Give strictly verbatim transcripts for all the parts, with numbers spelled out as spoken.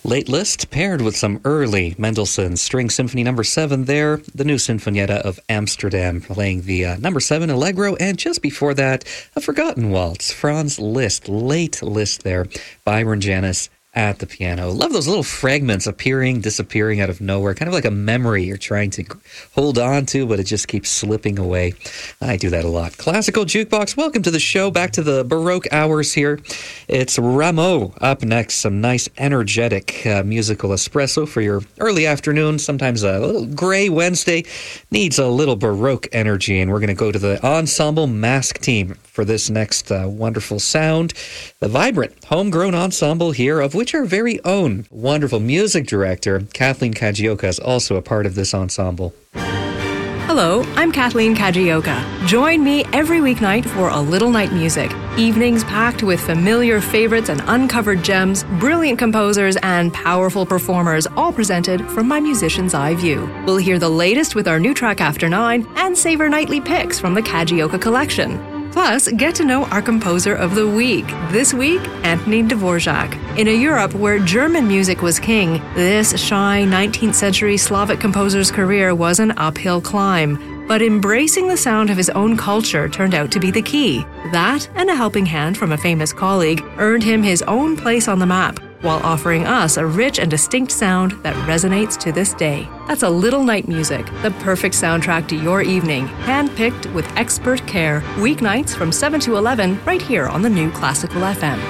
Late list paired with some early Mendelssohn String Symphony number seven there, the new Sinfonietta of Amsterdam playing the uh, number seven Allegro, and just before that, a forgotten waltz, Franz Liszt, late Liszt there, Byron Janis at the piano. Love those little fragments appearing, disappearing out of nowhere, kind of like a memory you're trying to hold on to, but it just keeps slipping away. I do that a lot. Classical Jukebox, welcome to the show. Back to the Baroque hours here. It's Rameau up next. Some nice, energetic uh, musical espresso for your early afternoon. Sometimes a little gray Wednesday needs a little Baroque energy, and we're going to go to the Ensemble Mask team for this next uh, wonderful sound. The vibrant, homegrown ensemble here, of which our very own wonderful music director, Kathleen Kajioka, is also a part of this ensemble. Hello, I'm Kathleen Kajioka. Join me every weeknight for A Little Night Music. Evenings packed with familiar favorites and uncovered gems, brilliant composers, and powerful performers, all presented from my musician's eye view. We'll hear the latest with our new track After Nine and savor nightly picks from the Kajioka collection. Plus, get to know our composer of the week. This week, Anthony Dvorak. In a Europe where German music was king, this shy nineteenth century Slavic composer's career was an uphill climb. But embracing the sound of his own culture turned out to be the key. That, and a helping hand from a famous colleague, earned him his own place on the map, while offering us a rich and distinct sound that resonates to this day. That's A Little Night Music, the perfect soundtrack to your evening, hand-picked with expert care, weeknights from seven to eleven, right here on the new Classical F M.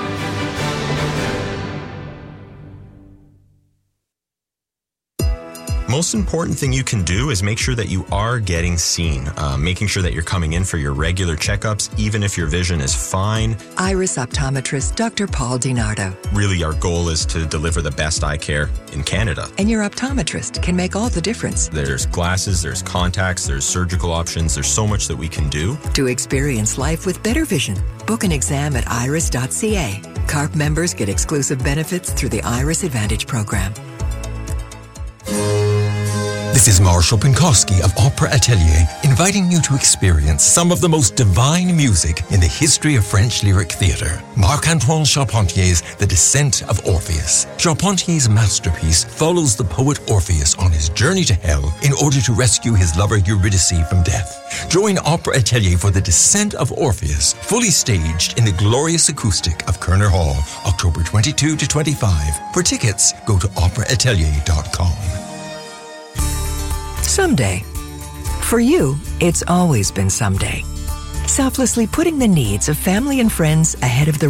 Most important thing you can do is make sure that you are getting seen, uh, making sure that you're coming in for your regular checkups, even if your vision is fine. Iris optometrist Doctor Paul DiNardo. Really, our goal is to deliver the best eye care in Canada. And your optometrist can make all the difference. There's glasses, there's contacts, there's surgical options. There's so much that we can do to experience life with better vision. Book an exam at iris dot c a. C A R P members get exclusive benefits through the Iris Advantage program. This is Marshall Pinkowski of Opera Atelier, inviting you to experience some of the most divine music in the history of French lyric theatre. Marc-Antoine Charpentier's The Descent of Orpheus. Charpentier's masterpiece follows the poet Orpheus on his journey to hell in order to rescue his lover Eurydice from death. Join Opera Atelier for The Descent of Orpheus, fully staged in the glorious acoustic of Kerner Hall, October twenty-second to twenty-fifth. For tickets, go to opera atelier dot com. Someday. For you, it's always been someday. Selflessly putting the needs of family and friends ahead of the